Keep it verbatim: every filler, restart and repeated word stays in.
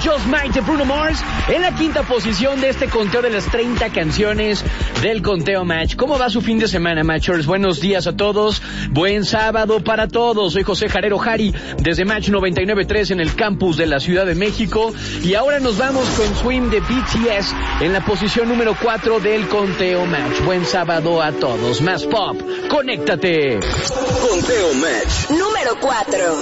Just Mine de Bruno Mars en la quinta posición de este conteo de las treinta canciones del conteo Match. ¿Cómo va su fin de semana, Matchers? Buenos días a todos, buen sábado para todos. Soy José Jarero Jari desde Match noventa y nueve punto tres en el campus de la Ciudad de México y ahora nos vamos con Swim de B T S en la posición número cuatro del conteo Match. Buen sábado a todos. Más pop, conéctate. Conteo Match número cuatro.